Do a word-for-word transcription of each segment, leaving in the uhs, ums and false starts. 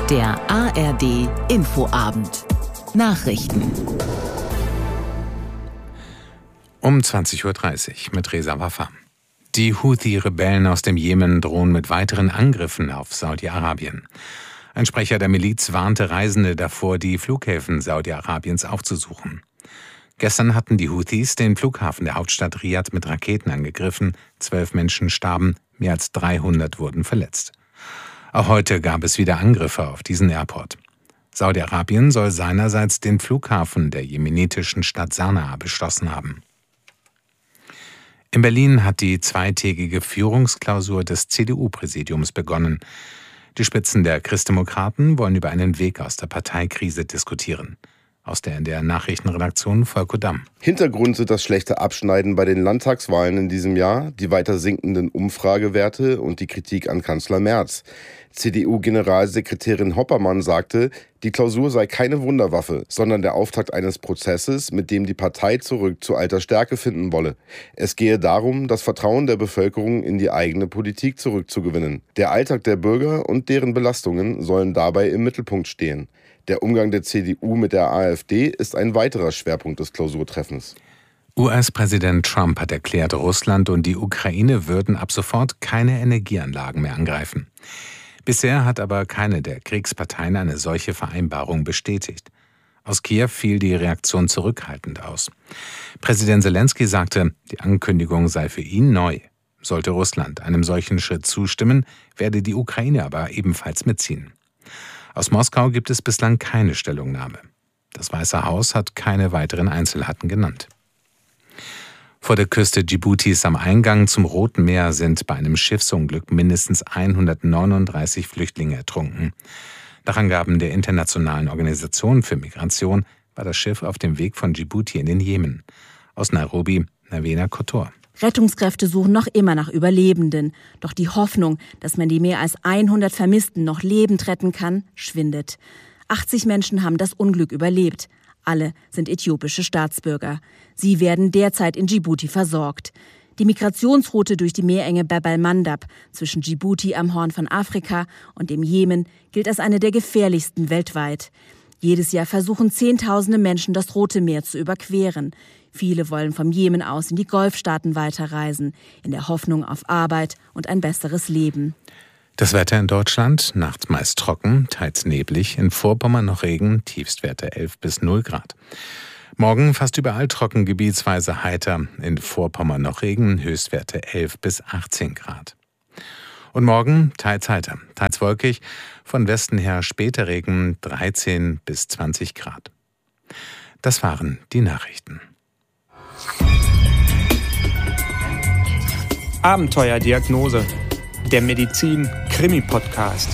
Der A R D Infoabend. Nachrichten. Um zwanzig Uhr dreißig mit Reza Wafa. Die Houthi-Rebellen aus dem Jemen drohen mit weiteren Angriffen auf Saudi-Arabien. Ein Sprecher der Miliz warnte Reisende davor, die Flughäfen Saudi-Arabiens aufzusuchen. Gestern hatten die Houthis den Flughafen der Hauptstadt Riad mit Raketen angegriffen. Zwölf Menschen starben, mehr als dreihundert wurden verletzt. Auch heute gab es wieder Angriffe auf diesen Airport. Saudi-Arabien soll seinerseits den Flughafen der jemenitischen Stadt Sanaa beschossen haben. In Berlin hat die zweitägige Führungsklausur des C D U-Präsidiums begonnen. Die Spitzen der Christdemokraten wollen über einen Weg aus der Parteikrise diskutieren. Aus der N D R-Nachrichtenredaktion Volker Damm. Hintergrund sind das schlechte Abschneiden bei den Landtagswahlen in diesem Jahr, die weiter sinkenden Umfragewerte und die Kritik an Kanzler Merz. C D U-Generalsekretärin Hoppermann sagte, die Klausur sei keine Wunderwaffe, sondern der Auftakt eines Prozesses, mit dem die Partei zurück zu alter Stärke finden wolle. Es gehe darum, das Vertrauen der Bevölkerung in die eigene Politik zurückzugewinnen. Der Alltag der Bürger und deren Belastungen sollen dabei im Mittelpunkt stehen. Der Umgang der C D U mit der AfD ist ein weiterer Schwerpunkt des Klausurtreffens. U S-Präsident Trump hat erklärt, Russland und die Ukraine würden ab sofort keine Energieanlagen mehr angreifen. Bisher hat aber keine der Kriegsparteien eine solche Vereinbarung bestätigt. Aus Kiew fiel die Reaktion zurückhaltend aus. Präsident Zelensky sagte, die Ankündigung sei für ihn neu. Sollte Russland einem solchen Schritt zustimmen, werde die Ukraine aber ebenfalls mitziehen. Aus Moskau gibt es bislang keine Stellungnahme. Das Weiße Haus hat keine weiteren Einzelheiten genannt. Vor der Küste Dschibutis am Eingang zum Roten Meer sind bei einem Schiffsunglück mindestens hundertneununddreißig Flüchtlinge ertrunken. Nach Angaben der Internationalen Organisation für Migration war das Schiff auf dem Weg von Dschibuti in den Jemen. Aus Nairobi, Navena Kotor. Rettungskräfte suchen noch immer nach Überlebenden. Doch die Hoffnung, dass man die mehr als hundert Vermissten noch lebend retten kann, schwindet. achtzig Menschen haben das Unglück überlebt. Alle sind äthiopische Staatsbürger. Sie werden derzeit in Dschibuti versorgt. Die Migrationsroute durch die Meerenge Bab el-Mandab zwischen Dschibuti am Horn von Afrika und dem Jemen gilt als eine der gefährlichsten weltweit. Jedes Jahr versuchen Zehntausende Menschen, das Rote Meer zu überqueren. Viele wollen vom Jemen aus in die Golfstaaten weiterreisen, in der Hoffnung auf Arbeit und ein besseres Leben. Das Wetter in Deutschland, nachts meist trocken, teils neblig, in Vorpommern noch Regen, Tiefstwerte elf bis null Grad. Morgen fast überall trocken, gebietsweise heiter, in Vorpommern noch Regen, Höchstwerte elf bis achtzehn Grad. Und morgen teils heiter, teils wolkig, von Westen her später Regen, dreizehn bis zwanzig Grad. Das waren die Nachrichten. Abenteuerdiagnose, der Medizin-Krimi-Podcast.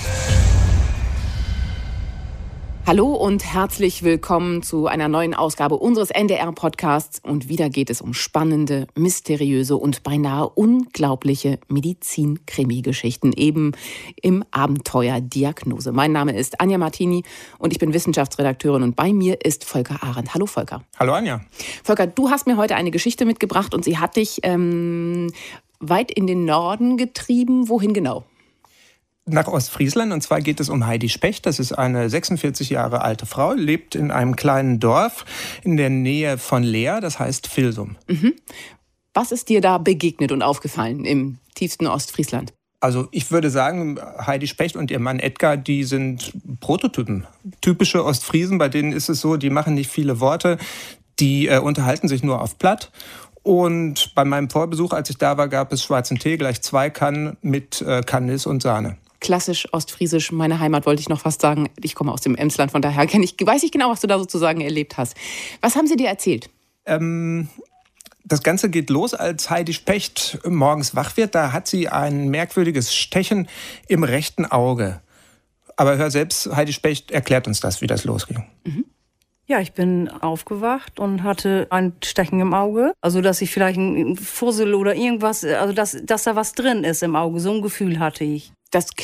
Hallo und herzlich willkommen zu einer neuen Ausgabe unseres N D R-Podcasts. Und wieder geht es um spannende, mysteriöse und beinahe unglaubliche Medizin-Krimi-Geschichten, eben im Abenteuerdiagnose. Mein Name ist Anja Martini und ich bin Wissenschaftsredakteurin und bei mir ist Volker Arendt. Hallo Volker. Hallo Anja. Volker, du hast mir heute eine Geschichte mitgebracht und sie hat dich ähm, weit in den Norden getrieben. Wohin genau? Nach Ostfriesland, und zwar geht es um Heidi Specht. Das ist eine sechsundvierzig Jahre alte Frau, lebt in einem kleinen Dorf in der Nähe von Leer, das heißt Filsum. Mhm. Was ist dir da begegnet und aufgefallen im tiefsten Ostfriesland? Also ich würde sagen, Heidi Specht und ihr Mann Edgar, die sind Prototypen. Typische Ostfriesen, bei denen ist es so, die machen nicht viele Worte, die äh, unterhalten sich nur auf Platt. Und bei meinem Vorbesuch, als ich da war, gab es schwarzen Tee, gleich zwei Kannen mit äh, Kandis und Sahne. Klassisch ostfriesisch, meine Heimat, wollte ich noch fast sagen. Ich komme aus dem Emsland, von daher kenne ich, weiß ich genau, was du da sozusagen erlebt hast. Was haben sie dir erzählt? Ähm, das Ganze geht los, als Heidi Specht morgens wach wird. Da hat sie ein merkwürdiges Stechen im rechten Auge. Aber hör selbst, Heidi Specht erklärt uns das, wie das losging. Mhm. Ja, ich bin aufgewacht und hatte ein Stechen im Auge. Also, dass ich vielleicht ein Fussel oder irgendwas, also dass, dass da was drin ist im Auge. So ein Gefühl hatte ich. Das klingt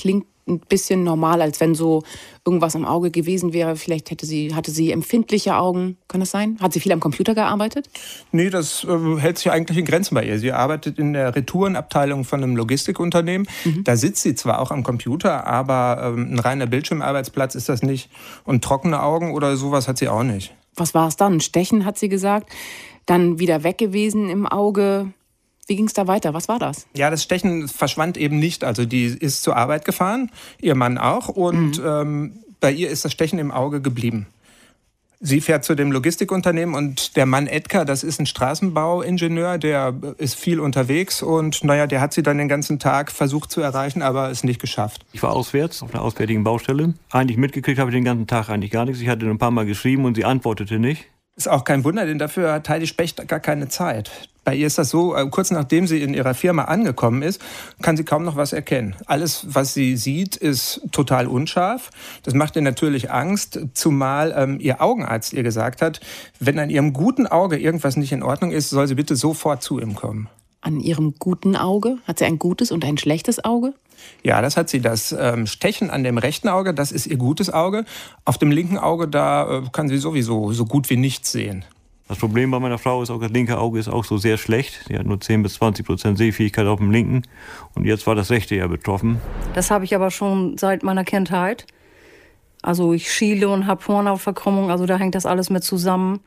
ein bisschen normal, als wenn so irgendwas im Auge gewesen wäre. Vielleicht hätte sie, hatte sie empfindliche Augen. Kann das sein? Hat sie viel am Computer gearbeitet? Nee, das äh, hält sich eigentlich in Grenzen bei ihr. Sie arbeitet in der Retourenabteilung von einem Logistikunternehmen. Mhm. Da sitzt sie zwar auch am Computer, aber ähm, ein reiner Bildschirmarbeitsplatz ist das nicht. Und trockene Augen oder sowas hat sie auch nicht. Was war es dann? Stechen, hat sie gesagt. Dann wieder weg gewesen im Auge. Wie ging es da weiter? Was war das? Ja, das Stechen verschwand eben nicht. Also die ist zur Arbeit gefahren, ihr Mann auch. Und mhm. ähm, bei ihr ist das Stechen im Auge geblieben. Sie fährt zu dem Logistikunternehmen und der Mann Edgar, das ist ein Straßenbauingenieur, der ist viel unterwegs und naja, der hat sie dann den ganzen Tag versucht zu erreichen, aber es nicht geschafft. Ich war auswärts auf einer auswärtigen Baustelle. Eigentlich mitgekriegt habe ich den ganzen Tag eigentlich gar nichts. Ich hatte ein paar Mal geschrieben und sie antwortete nicht. Ist auch kein Wunder, denn dafür hat Heidi Specht gar keine Zeit. Bei ihr ist das so, kurz nachdem sie in ihrer Firma angekommen ist, kann sie kaum noch was erkennen. Alles, was sie sieht, ist total unscharf. Das macht ihr natürlich Angst, zumal ähm, ihr Augenarzt ihr gesagt hat, wenn an ihrem guten Auge irgendwas nicht in Ordnung ist, soll sie bitte sofort zu ihm kommen. An ihrem guten Auge? Hat sie ein gutes und ein schlechtes Auge? Ja, das hat sie. Das ähm, Stechen an dem rechten Auge, das ist ihr gutes Auge. Auf dem linken Auge, da äh, kann sie sowieso so gut wie nichts sehen. Das Problem bei meiner Frau ist auch, das linke Auge ist auch so sehr schlecht. Sie hat nur zehn bis zwanzig Prozent Sehfähigkeit auf dem linken. Und jetzt war das rechte ja betroffen. Das habe ich aber schon seit meiner Kindheit. Also ich schiele und habe Hornhautverkrümmung, also da hängt das alles mit zusammen.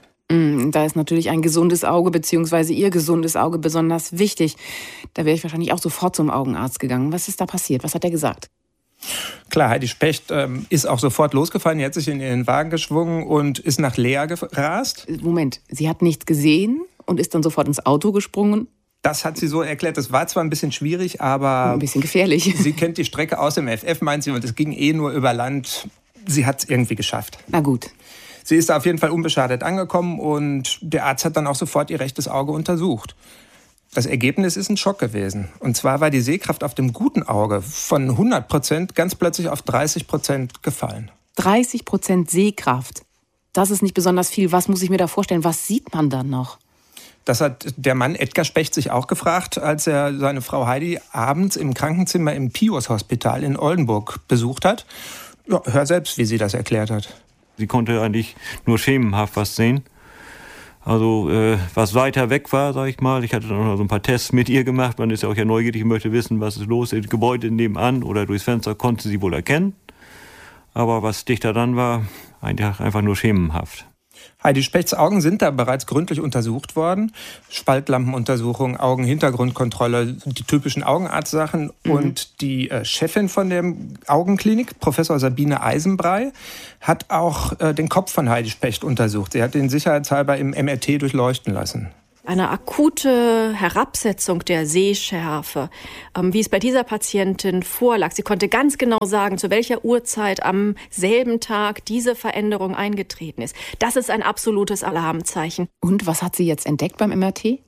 Da ist natürlich ein gesundes Auge bzw. ihr gesundes Auge besonders wichtig. Da wäre ich wahrscheinlich auch sofort zum Augenarzt gegangen. Was ist da passiert? Was hat er gesagt? Klar, Heidi Specht ähm, ist auch sofort losgefahren. Die hat sich in ihren Wagen geschwungen und ist nach Lea gerast. Moment, sie hat nichts gesehen und ist dann sofort ins Auto gesprungen? Das hat sie so erklärt. Das war zwar ein bisschen schwierig, aber... Ein bisschen gefährlich. Sie kennt die Strecke aus dem F F, meint sie, und es ging eh nur über Land. Sie hat es irgendwie geschafft. Na gut. Sie ist da auf jeden Fall unbeschadet angekommen und der Arzt hat dann auch sofort ihr rechtes Auge untersucht. Das Ergebnis ist ein Schock gewesen. Und zwar war die Sehkraft auf dem guten Auge von hundert Prozent ganz plötzlich auf dreißig Prozent gefallen. dreißig Prozent Sehkraft? Das ist nicht besonders viel. Was muss ich mir da vorstellen? Was sieht man dann noch? Das hat der Mann Edgar Specht sich auch gefragt, als er seine Frau Heidi abends im Krankenzimmer im Pius-Hospital in Oldenburg besucht hat. Ja, hör selbst, wie sie das erklärt hat. Sie konnte eigentlich nur schemenhaft was sehen. Also äh, was weiter weg war, sag ich mal. Ich hatte dann noch so ein paar Tests mit ihr gemacht. Man ist ja auch ja neugierig, möchte wissen, was ist los. Im Gebäude nebenan oder durchs Fenster konnte sie wohl erkennen. Aber was dichter dann war, einfach nur schemenhaft. Heidi Spechts Augen sind da bereits gründlich untersucht worden. Spaltlampenuntersuchung, Augenhintergrundkontrolle, die typischen Augenarztsachen. Mhm. Und die äh, Chefin von der Augenklinik, Professor Sabine Eisenbrei, hat auch äh, den Kopf von Heidi Specht untersucht. Sie hat den sicherheitshalber im M R T durchleuchten lassen. Eine akute Herabsetzung der Sehschärfe, ähm, wie es bei dieser Patientin vorlag. Sie konnte ganz genau sagen, zu welcher Uhrzeit am selben Tag diese Veränderung eingetreten ist. Das ist ein absolutes Alarmzeichen. Und was hat sie jetzt entdeckt beim M R T?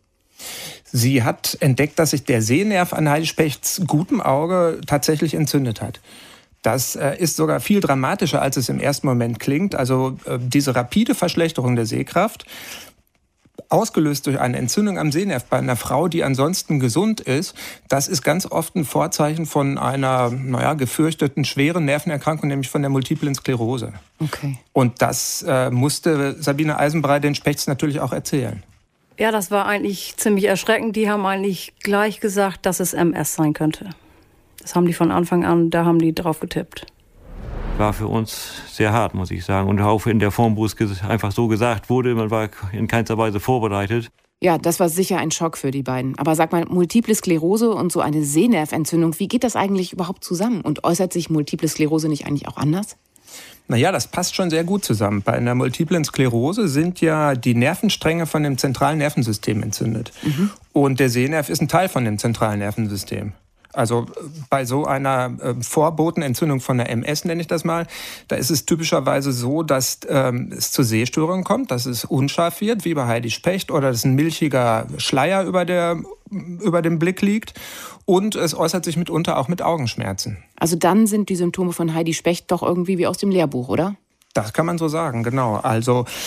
Sie hat entdeckt, dass sich der Sehnerv an Heidi Spechts gutem Auge tatsächlich entzündet hat. Das äh, ist sogar viel dramatischer, als es im ersten Moment klingt. Also äh, diese rapide Verschlechterung der Sehkraft, ausgelöst durch eine Entzündung am Sehnerv bei einer Frau, die ansonsten gesund ist, das ist ganz oft ein Vorzeichen von einer, naja, gefürchteten schweren Nervenerkrankung, nämlich von der Multiplen Sklerose. Okay. Und das äh, musste Sabine Eisenbrei den Spechts natürlich auch erzählen. Ja, das war eigentlich ziemlich erschreckend. Die haben eigentlich gleich gesagt, dass es M S sein könnte. Das haben die von Anfang an, da haben die drauf getippt. War für uns sehr hart, muss ich sagen. Und auch in der Form, wo es einfach so gesagt wurde, man war in keinster Weise vorbereitet. Ja, das war sicher ein Schock für die beiden. Aber sag mal, Multiple Sklerose und so eine Sehnerventzündung, wie geht das eigentlich überhaupt zusammen? Und äußert sich Multiple Sklerose nicht eigentlich auch anders? Naja, das passt schon sehr gut zusammen. Bei einer Multiplen Sklerose sind ja die Nervenstränge von dem zentralen Nervensystem entzündet. Mhm. Und der Sehnerv ist ein Teil von dem zentralen Nervensystem. Also bei so einer äh, Vorbotenentzündung von der M S, nenne ich das mal, da ist es typischerweise so, dass ähm, es zu Sehstörungen kommt, dass es unscharf wird, wie bei Heidi Specht, oder dass ein milchiger Schleier über, der, über dem Blick liegt. Und es äußert sich mitunter auch mit Augenschmerzen. Also dann sind die Symptome von Heidi Specht doch irgendwie wie aus dem Lehrbuch, oder? Das kann man so sagen, genau. Also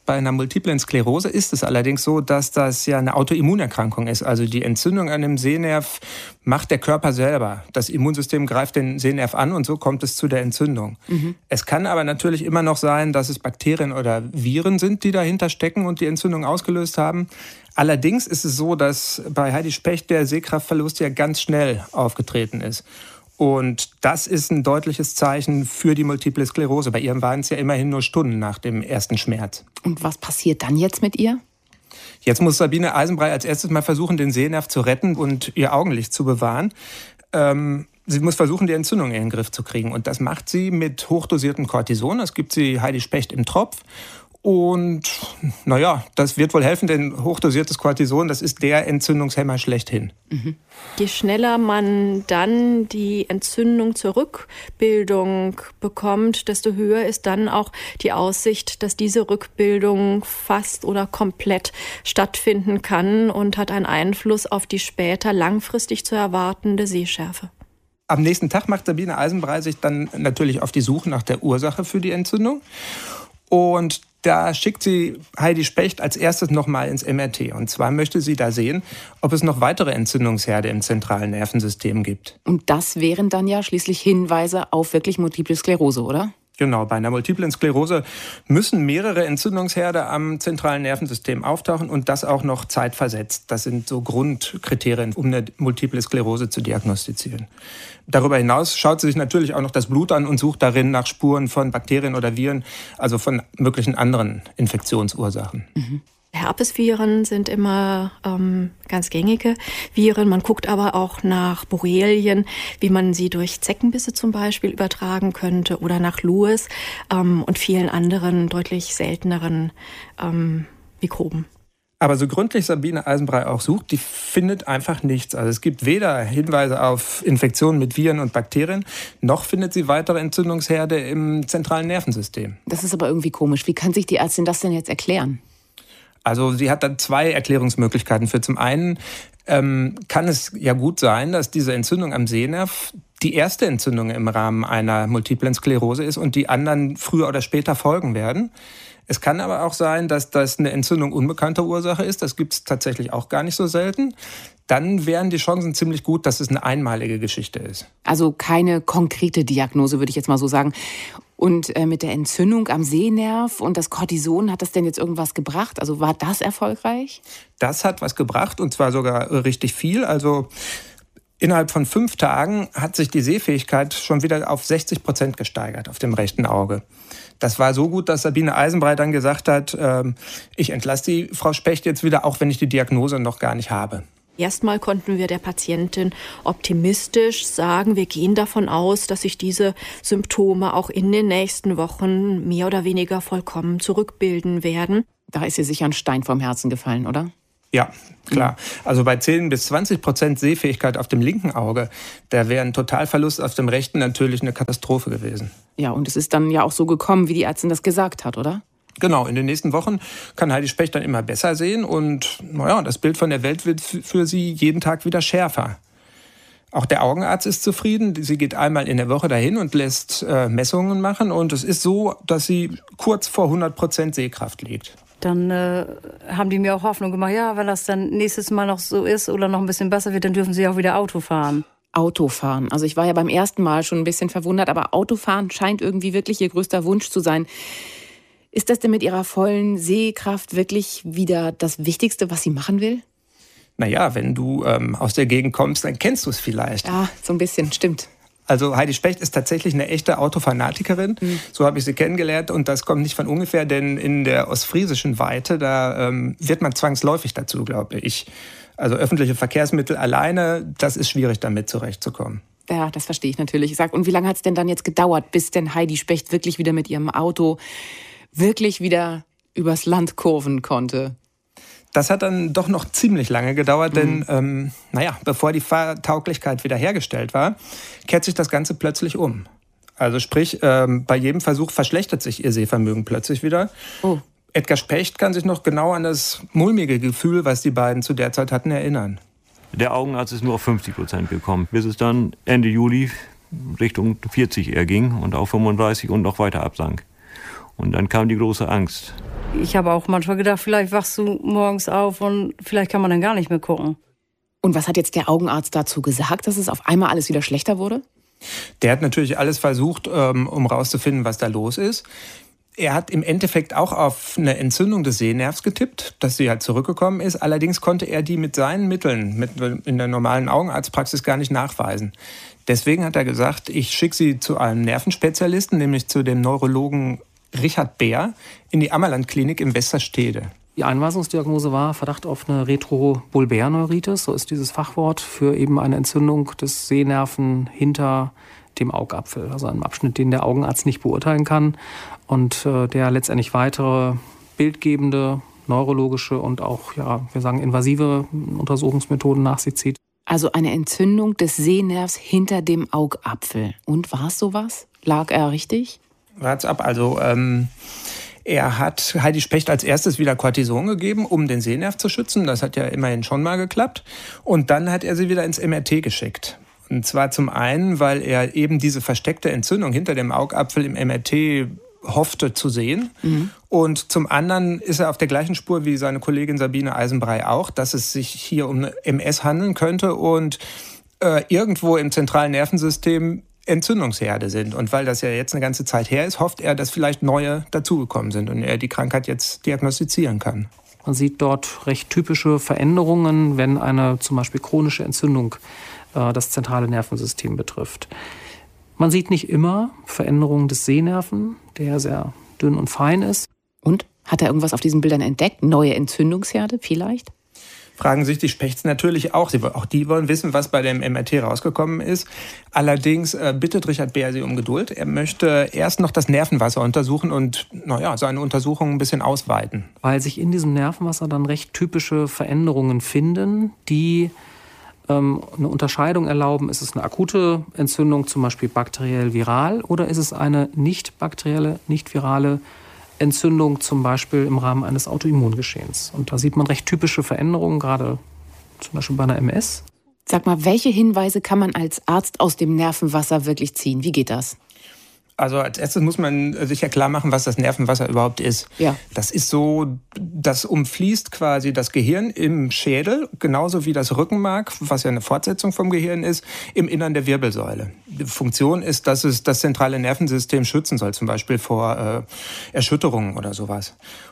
Bei einer multiplen Sklerose ist es allerdings so, dass das ja eine Autoimmunerkrankung ist. Also die Entzündung an dem Sehnerv macht der Körper selber. Das Immunsystem greift den Sehnerv an und so kommt es zu der Entzündung. Mhm. Es kann aber natürlich immer noch sein, dass es Bakterien oder Viren sind, die dahinter stecken und die Entzündung ausgelöst haben. Allerdings ist es so, dass bei Heidi Specht der Sehkraftverlust ja ganz schnell aufgetreten ist. Und das ist ein deutliches Zeichen für die Multiple Sklerose. Bei ihr waren es ja immerhin nur Stunden nach dem ersten Schmerz. Und was passiert dann jetzt mit ihr? Jetzt muss Sabine Eisenbrei als erstes mal versuchen, den Sehnerv zu retten und ihr Augenlicht zu bewahren. Ähm, sie muss versuchen, die Entzündung in den Griff zu kriegen. Und das macht sie mit hochdosiertem Cortison. Das gibt sie Heidi Specht im Tropf. Und naja, das wird wohl helfen, denn hochdosiertes Cortison, das ist der Entzündungshemmer schlechthin. Mhm. Je schneller man dann die Entzündung zur Rückbildung bekommt, desto höher ist dann auch die Aussicht, dass diese Rückbildung fast oder komplett stattfinden kann und hat einen Einfluss auf die später langfristig zu erwartende Sehschärfe. Am nächsten Tag macht Sabine Eisenbrei sich dann natürlich auf die Suche nach der Ursache für die Entzündung. Und da schickt sie Heidi Specht als erstes nochmal ins M R T. Und zwar möchte sie da sehen, ob es noch weitere Entzündungsherde im zentralen Nervensystem gibt. Und das wären dann ja schließlich Hinweise auf wirklich Multiple Sklerose, oder? Genau, bei einer multiplen Sklerose müssen mehrere Entzündungsherde am zentralen Nervensystem auftauchen und das auch noch zeitversetzt. Das sind so Grundkriterien, um eine multiple Sklerose zu diagnostizieren. Darüber hinaus schaut sie sich natürlich auch noch das Blut an und sucht darin nach Spuren von Bakterien oder Viren, also von möglichen anderen Infektionsursachen. Mhm. Herpesviren sind immer ähm, ganz gängige Viren. Man guckt aber auch nach Borrelien, wie man sie durch Zeckenbisse zum Beispiel übertragen könnte oder nach Lewis ähm, und vielen anderen deutlich selteneren ähm, Mikroben. Aber so gründlich Sabine Eisenbrei auch sucht, die findet einfach nichts. Also es gibt weder Hinweise auf Infektionen mit Viren und Bakterien, noch findet sie weitere Entzündungsherde im zentralen Nervensystem. Das ist aber irgendwie komisch. Wie kann sich die Ärztin das denn jetzt erklären? Also sie hat da zwei Erklärungsmöglichkeiten für. Zum einen ähm, kann es ja gut sein, dass diese Entzündung am Sehnerv die erste Entzündung im Rahmen einer multiplen Sklerose ist und die anderen früher oder später folgen werden. Es kann aber auch sein, dass das eine Entzündung unbekannter Ursache ist. Das gibt es tatsächlich auch gar nicht so selten. Dann wären die Chancen ziemlich gut, dass es eine einmalige Geschichte ist. Also keine konkrete Diagnose, würde ich jetzt mal so sagen. Und äh, mit der Entzündung am Sehnerv und das Cortison, hat das denn jetzt irgendwas gebracht? Also war das erfolgreich? Das hat was gebracht und zwar sogar richtig viel. Also innerhalb von fünf Tagen hat sich die Sehfähigkeit schon wieder auf sechzig Prozent gesteigert auf dem rechten Auge. Das war so gut, dass Sabine Eisenbrei dann gesagt hat, äh, ich entlasse die Frau Specht jetzt wieder, auch wenn ich die Diagnose noch gar nicht habe. Erstmal konnten wir der Patientin optimistisch sagen, wir gehen davon aus, dass sich diese Symptome auch in den nächsten Wochen mehr oder weniger vollkommen zurückbilden werden. Da ist ihr sicher ein Stein vom Herzen gefallen, oder? Ja, klar. Also bei zehn bis zwanzig Prozent Sehfähigkeit auf dem linken Auge, da wäre ein Totalverlust auf dem rechten natürlich eine Katastrophe gewesen. Ja, und es ist dann ja auch so gekommen, wie die Ärztin das gesagt hat, oder? Genau, in den nächsten Wochen kann Heidi Specht dann immer besser sehen und naja, das Bild von der Welt wird für sie jeden Tag wieder schärfer. Auch der Augenarzt ist zufrieden. Sie geht einmal in der Woche dahin und lässt äh, Messungen machen und es ist so, dass sie kurz vor hundert Prozent Sehkraft liegt. Dann äh, haben die mir auch Hoffnung gemacht, ja, wenn das dann nächstes Mal noch so ist oder noch ein bisschen besser wird, dann dürfen sie auch wieder Auto fahren. Autofahren. Also ich war ja beim ersten Mal schon ein bisschen verwundert, aber Autofahren scheint irgendwie wirklich ihr größter Wunsch zu sein. Ist das denn mit ihrer vollen Sehkraft wirklich wieder das Wichtigste, was sie machen will? Naja, wenn du ähm, aus der Gegend kommst, dann kennst du es vielleicht. Ja, so ein bisschen, stimmt. Also Heidi Specht ist tatsächlich eine echte Autofanatikerin. Mhm. So habe ich sie kennengelernt und das kommt nicht von ungefähr, denn in der ostfriesischen Weite, da ähm, wird man zwangsläufig dazu, glaube ich. Also öffentliche Verkehrsmittel alleine, das ist schwierig, damit zurechtzukommen. Ja, das verstehe ich natürlich. Ich sag, und wie lange hat es denn dann jetzt gedauert, bis denn Heidi Specht wirklich wieder mit ihrem Auto wirklich wieder übers Land kurven konnte? Das hat dann doch noch ziemlich lange gedauert, mhm. denn ähm, naja, bevor die Fahrtauglichkeit wiederhergestellt war, kehrt sich das Ganze plötzlich um. Also sprich, ähm, bei jedem Versuch verschlechtert sich ihr Sehvermögen plötzlich wieder. Oh. Edgar Specht kann sich noch genau an das mulmige Gefühl, was die beiden zu der Zeit hatten, erinnern. Der Augenarzt ist nur auf fünfzig Prozent gekommen, bis es dann Ende Juli Richtung vierzig eher ging und auf fünfunddreißig und noch weiter absank. Und dann kam die große Angst. Ich habe auch manchmal gedacht, vielleicht wachst du morgens auf und vielleicht kann man dann gar nicht mehr gucken. Und was hat jetzt der Augenarzt dazu gesagt, dass es auf einmal alles wieder schlechter wurde? Der hat natürlich alles versucht, um rauszufinden, was da los ist. Er hat im Endeffekt auch auf eine Entzündung des Sehnervs getippt, dass sie halt zurückgekommen ist. Allerdings konnte er die mit seinen Mitteln, mit in der normalen Augenarztpraxis gar nicht nachweisen. Deswegen hat er gesagt, ich schicke sie zu einem Nervenspezialisten, nämlich zu dem Neurologen Richard Beer in die Ammerland-Klinik in Westerstede. Die Einweisungsdiagnose war Verdacht auf eine Retrobulbärneuritis, so ist dieses Fachwort für eben eine Entzündung des Sehnerven hinter dem Augapfel, also einem Abschnitt, den der Augenarzt nicht beurteilen kann und äh, der letztendlich weitere bildgebende, neurologische und auch, ja, wir sagen, invasive Untersuchungsmethoden nach sich zieht. Also eine Entzündung des Sehnervs hinter dem Augapfel. Und war es sowas? Lag er richtig? Wart's ab, also ähm, er hat Heidi Specht als erstes wieder Cortison gegeben, um den Sehnerv zu schützen. Das hat ja immerhin schon mal geklappt. Und dann hat er sie wieder ins M R T geschickt. Und zwar zum einen, weil er eben diese versteckte Entzündung hinter dem Augapfel im M R T hoffte zu sehen. Mhm. Und zum anderen ist er auf der gleichen Spur wie seine Kollegin Sabine Eisenbrei auch, dass es sich hier um eine M S handeln könnte und äh, irgendwo im zentralen Nervensystem Entzündungsherde sind. Und weil das ja jetzt eine ganze Zeit her ist, hofft er, dass vielleicht neue dazugekommen sind und er die Krankheit jetzt diagnostizieren kann. Man sieht dort recht typische Veränderungen, wenn eine zum Beispiel chronische Entzündung äh, das zentrale Nervensystem betrifft. Man sieht nicht immer Veränderungen des Sehnerven, der sehr dünn und fein ist. Und? Hat er irgendwas auf diesen Bildern entdeckt? Neue Entzündungsherde vielleicht? Fragen sich die Spechts natürlich auch. Sie, auch die wollen wissen, was bei dem M R T rausgekommen ist. Allerdings äh, bittet Richard Beer sie um Geduld. Er möchte erst noch das Nervenwasser untersuchen und naja, seine Untersuchungen ein bisschen ausweiten. Weil sich in diesem Nervenwasser dann recht typische Veränderungen finden, die ähm, eine Unterscheidung erlauben. Ist es eine akute Entzündung, zum Beispiel bakteriell-viral, oder ist es eine nicht bakterielle, nicht virale Entzündung, zum Beispiel im Rahmen eines Autoimmungeschehens. Und da sieht man recht typische Veränderungen, gerade zum Beispiel bei einer M S. Sag mal, welche Hinweise kann man als Arzt aus dem Nervenwasser wirklich ziehen? Wie geht das? Also als erstes muss man sich ja klar machen, was das Nervenwasser überhaupt ist. Ja. Das ist so, das umfließt quasi das Gehirn im Schädel, genauso wie das Rückenmark, was ja eine Fortsetzung vom Gehirn ist, im Innern der Wirbelsäule. Die Funktion ist, dass es das zentrale Nervensystem schützen soll, zum Beispiel vor äh, Erschütterungen oder sowas.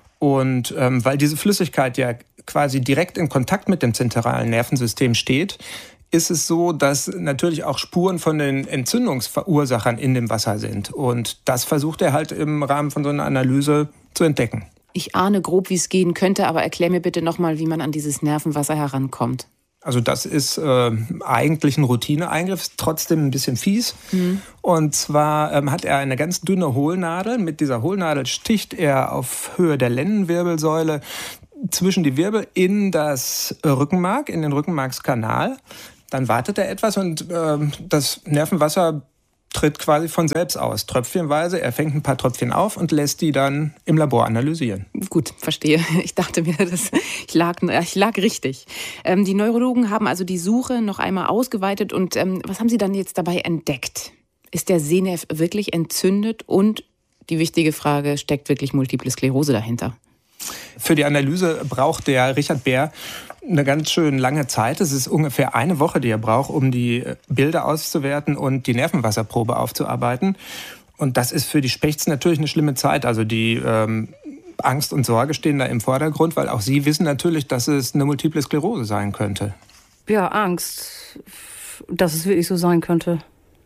Und ähm, weil diese Flüssigkeit ja quasi direkt in Kontakt mit dem zentralen Nervensystem steht, ist es so, dass natürlich auch Spuren von den Entzündungsverursachern in dem Wasser sind. Und das versucht er halt im Rahmen von so einer Analyse zu entdecken. Ich ahne grob, wie es gehen könnte, aber erklär mir bitte nochmal, wie man an dieses Nervenwasser herankommt. Also das ist äh, eigentlich ein Routineeingriff, ist trotzdem ein bisschen fies. Mhm. Und zwar ähm, hat er eine ganz dünne Hohlnadel. Mit dieser Hohlnadel sticht er auf Höhe der Lendenwirbelsäule zwischen die Wirbel in das Rückenmark, in den Rückenmarkskanal. Dann wartet er etwas und äh, das Nervenwasser tritt quasi von selbst aus, tröpfchenweise. Er fängt ein paar Tröpfchen auf und lässt die dann im Labor analysieren. Gut, verstehe. Ich dachte mir, das, ich, lag, ich lag richtig. Ähm, die Neurologen haben also die Suche noch einmal ausgeweitet. Und ähm, was haben Sie dann jetzt dabei entdeckt? Ist der Sehnerv wirklich entzündet? Und die wichtige Frage, steckt wirklich Multiple Sklerose dahinter? Für die Analyse braucht der Richard Beer eine ganz schön lange Zeit. Es ist ungefähr eine Woche, die er braucht, um die Bilder auszuwerten und die Nervenwasserprobe aufzuarbeiten. Und das ist für die Spechts natürlich eine schlimme Zeit. Also die ähm, Angst und Sorge stehen da im Vordergrund, weil auch sie wissen natürlich, dass es eine Multiple Sklerose sein könnte. Ja, Angst, dass es wirklich so sein könnte.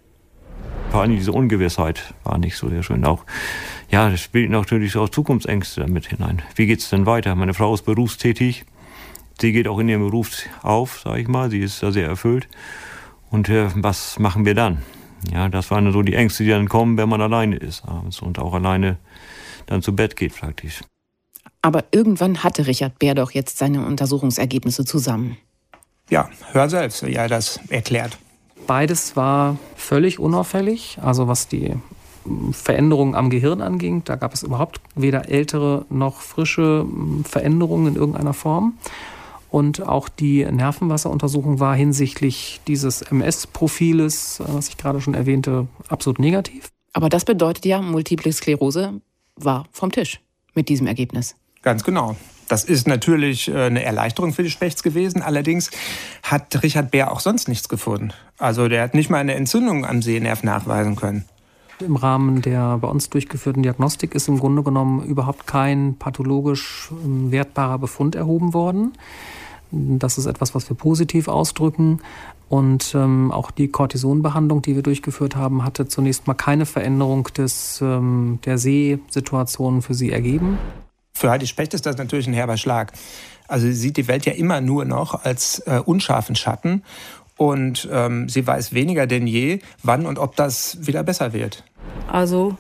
Vor allem diese Ungewissheit war nicht so sehr schön. Auch, ja, das spielt natürlich auch Zukunftsängste damit hinein. Wie geht's denn weiter? Meine Frau ist berufstätig. Sie geht auch in ihrem Beruf auf, sage ich mal. Sie ist da sehr erfüllt. Und äh, was machen wir dann? Ja, das waren so die Ängste, die dann kommen, wenn man alleine ist abends und auch alleine dann zu Bett geht praktisch. Aber irgendwann hatte Richard Beer doch jetzt seine Untersuchungsergebnisse zusammen. Ja, hör selbst, wie er das erklärt. Beides war völlig unauffällig, also was die Veränderungen am Gehirn anging. Da gab es überhaupt weder ältere noch frische Veränderungen in irgendeiner Form. Und auch die Nervenwasseruntersuchung war hinsichtlich dieses M S-Profiles, was ich gerade schon erwähnte, absolut negativ. Aber das bedeutet ja, Multiple Sklerose war vom Tisch mit diesem Ergebnis. Ganz genau. Das ist natürlich eine Erleichterung für die Spechts gewesen. Allerdings hat Richard Beer auch sonst nichts gefunden. Also der hat nicht mal eine Entzündung am Sehnerv nachweisen können. Im Rahmen der bei uns durchgeführten Diagnostik ist im Grunde genommen überhaupt kein pathologisch wertbarer Befund erhoben worden. Das ist etwas, was wir positiv ausdrücken. Und ähm, auch die Cortisonbehandlung, die wir durchgeführt haben, hatte zunächst mal keine Veränderung des, ähm, der Sehsituation für sie ergeben. Für Heidi Specht ist das natürlich ein herber Schlag. Also sie sieht die Welt ja immer nur noch als äh, unscharfen Schatten. Und ähm, sie weiß weniger denn je, wann und ob das wieder besser wird. Also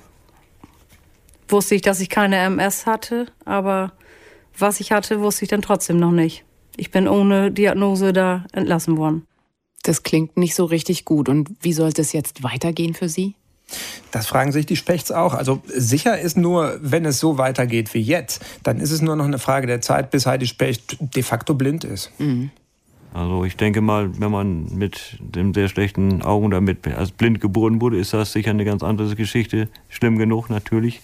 wusste ich, dass ich keine M S hatte, aber was ich hatte, wusste ich dann trotzdem noch nicht. Ich bin ohne Diagnose da entlassen worden. Das klingt nicht so richtig gut. Und wie sollte es jetzt weitergehen für Sie? Das fragen sich die Spechts auch. Also sicher ist nur, wenn es so weitergeht wie jetzt, dann ist es nur noch eine Frage der Zeit, bis Heidi Specht de facto blind ist. Mhm. Also ich denke mal, wenn man mit dem sehr schlechten Augen damit als blind geboren wurde, ist das sicher eine ganz andere Geschichte. Schlimm genug natürlich.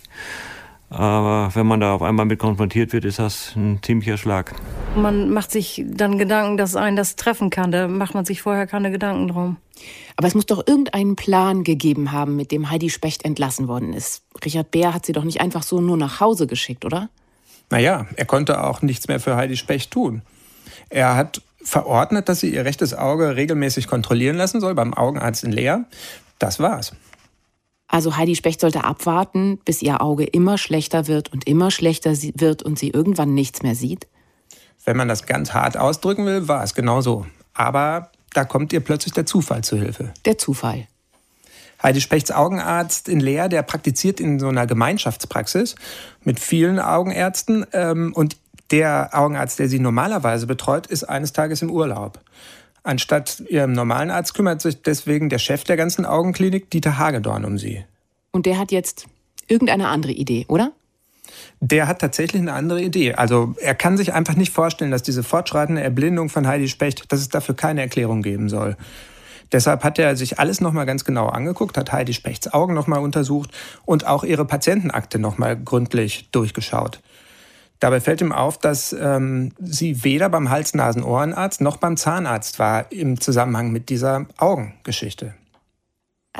Aber wenn man da auf einmal mit konfrontiert wird, ist das ein ziemlicher Schlag. Man macht sich dann Gedanken, dass einen das treffen kann. Da macht man sich vorher keine Gedanken drum. Aber es muss doch irgendeinen Plan gegeben haben, mit dem Heidi Specht entlassen worden ist. Richard Beer hat sie doch nicht einfach so nur nach Hause geschickt, oder? Naja, er konnte auch nichts mehr für Heidi Specht tun. Er hat verordnet, dass sie ihr rechtes Auge regelmäßig kontrollieren lassen soll beim Augenarzt in Leer. Das war's. Also Heidi Specht sollte abwarten, bis ihr Auge immer schlechter wird und immer schlechter wird und sie irgendwann nichts mehr sieht? Wenn man das ganz hart ausdrücken will, war es genau so. Aber da kommt ihr plötzlich der Zufall zu Hilfe. Der Zufall? Heidi Spechts Augenarzt in Leer, der praktiziert in so einer Gemeinschaftspraxis mit vielen Augenärzten. Ähm, und der Augenarzt, der sie normalerweise betreut, ist eines Tages im Urlaub. Anstatt ihrem normalen Arzt kümmert sich deswegen der Chef der ganzen Augenklinik, Dieter Hagedorn, um sie. Und der hat jetzt irgendeine andere Idee, oder? Der hat tatsächlich eine andere Idee. Also er kann sich einfach nicht vorstellen, dass diese fortschreitende Erblindung von Heidi Specht, dass es dafür keine Erklärung geben soll. Deshalb hat er sich alles nochmal ganz genau angeguckt, hat Heidi Spechts Augen nochmal untersucht und auch ihre Patientenakte nochmal gründlich durchgeschaut. Dabei fällt ihm auf, dass ähm, sie weder beim Hals-Nasen-Ohrenarzt noch beim Zahnarzt war im Zusammenhang mit dieser Augengeschichte. Äh,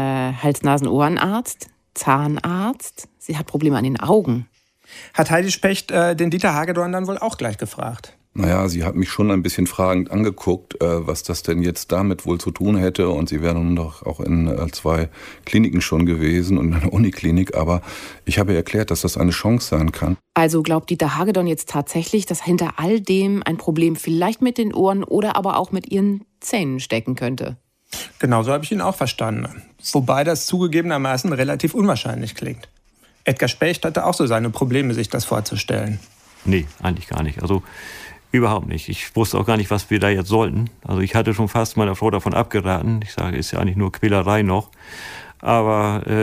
Hals-Nasen-Ohrenarzt, Zahnarzt, sie hat Probleme an den Augen. Hat Heidi Specht äh, den Dieter Hagedorn dann wohl auch gleich gefragt? Naja, sie hat mich schon ein bisschen fragend angeguckt, äh, was das denn jetzt damit wohl zu tun hätte. Und sie wäre nun doch auch in äh, zwei Kliniken schon gewesen und in einer Uniklinik. Aber ich habe ihr erklärt, dass das eine Chance sein kann. Also glaubt Dieter Hagedorn jetzt tatsächlich, dass hinter all dem ein Problem vielleicht mit den Ohren oder aber auch mit ihren Zähnen stecken könnte? Genau so habe ich ihn auch verstanden. Wobei das zugegebenermaßen relativ unwahrscheinlich klingt. Edgar Specht hatte auch so seine Probleme, sich das vorzustellen. Nee, eigentlich gar nicht. Also überhaupt nicht. Ich wusste auch gar nicht, was wir da jetzt sollten. Also ich hatte schon fast meiner Frau davon abgeraten. Ich sage, ist ja eigentlich nur Quälerei noch. Aber äh,